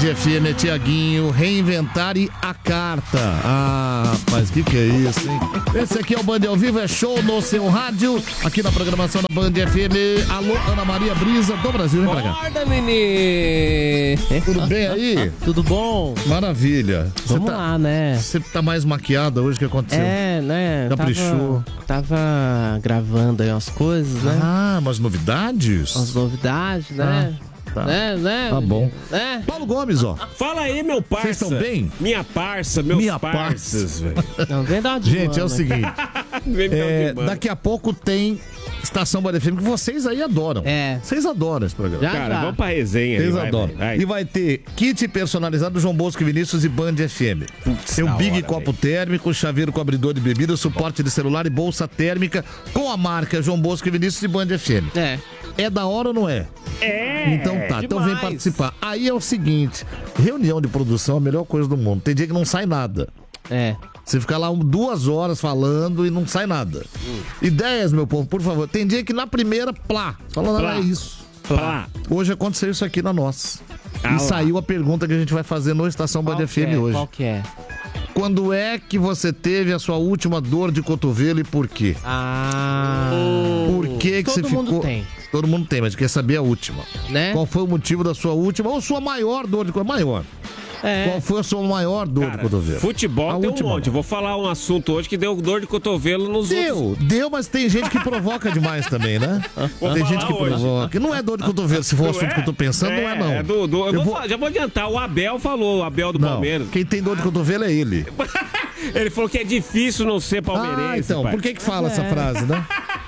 FM, Tiaguinho, reinventar a carta. Ah, rapaz, que é isso, hein? Esse aqui é o Band ao Vivo, é show no seu rádio, aqui na programação da Band FM. Alô, Ana Maria Brisa, do Brasil, vem pra cá. Acorda, menino! Tudo bem aí? Tudo bom? Maravilha. Vamos lá, né? Você tá mais maquiada hoje, o que aconteceu? É, né? Caprichou. Tava gravando aí umas coisas, né? Ah, umas novidades? Umas novidades, né? Tá. Né? Tá bom. Né? Paulo Gomes, ó. Fala aí, meu parça. Vocês estão bem? Minha parça, meus Minha parças, velho. Não, vem dar uma de Gente, é o mano. seguinte. Vem me dar um de mano. Daqui a pouco tem Estação Band FM, que vocês aí adoram. É. Vocês adoram esse programa. Já. Cara, vamos pra resenha Vocês aí, adoram. vai. E vai ter kit personalizado do João Bosco e Vinícius e Band FM. Tem o da Big hora, Copo Térmico, chaveiro com abridor de bebida, suporte de celular e bolsa térmica com a marca João Bosco e Vinícius e Band FM. É. É da hora ou não é? É. Então tá, então vem demais. participar. Aí é o seguinte, reunião de produção é a melhor coisa do mundo. Tem dia que não sai nada. É. Você fica lá 2 horas falando e não sai nada. Ideias, meu povo, por favor. Tem dia que na primeira, plá. Fala, Plá. é isso. Plá. Hoje aconteceu isso aqui na nossa. Ah E lá. saiu a pergunta que a gente vai fazer no Estação Band Qual que FM é? hoje. Qual que é? Quando é que você teve a sua última dor de cotovelo e por quê? Ah. Por que que você Todo ficou... mundo tem, Todo mundo tem, mas quer saber a última. né? Qual foi o motivo da sua última ou sua maior dor de cotovelo? Maior. É. Qual foi a sua maior dor de Cara, cotovelo? futebol A tem um última, monte. Eu vou falar um assunto hoje que deu dor de cotovelo nos outros. Deu, mas tem gente que provoca demais também, né? Vou Tem falar gente que hoje. provoca. Não é dor de cotovelo, se for o assunto que eu tô pensando, não é não. Já vou adiantar, o Abel falou, o Abel do Não, Palmeiras. quem tem dor de cotovelo é ele. Ele falou que é difícil não ser palmeirense. Ah, então, pai. por que fala essa frase, né?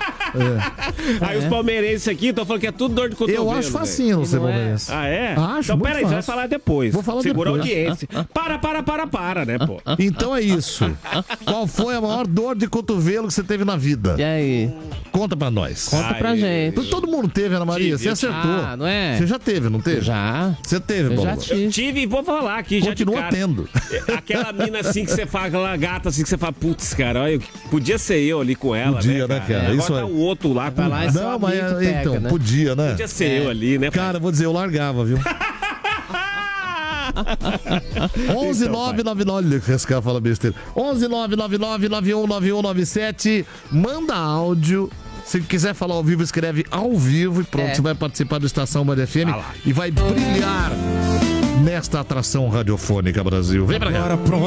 Aí os palmeirenses aqui estão falando que é tudo dor de cotovelo. Eu acho velho. facinho não ser Não é? palmeirense. Ah, é? Acho então, muito peraí, você vai fácil. falar depois. Vou falar Segura depois. a audiência. Para, né, pô? Então é isso. Qual foi a maior dor de cotovelo que você teve na vida? E aí? Conta pra nós. Conta pra gente. Todo mundo teve, Ana Maria. Tive, Você eu acertou. Ah, não é? Você já teve, não teve? Já. Você teve, Eu já Paulo. tive. Tive e vou falar aqui já de Continua cara. tendo. Aquela mina assim que você fala, aquela gata assim que você fala, putz, cara, olha, podia ser eu ali com ela, Podia, né, cara? Agora Isso tá é. o outro lá com Vai lá e seu Não, mas amigo pega, então, né? podia, né? Podia ser eu ali, né? Cara, vou dizer, eu largava, viu? 11999, olha que esse cara fala besteira. 11999919197, manda áudio. Se quiser falar ao vivo, escreve ao vivo e pronto, É. você vai participar do Estação Band FM e vai brilhar nesta atração radiofônica, Brasil. Vem pra cá. Agora pronto.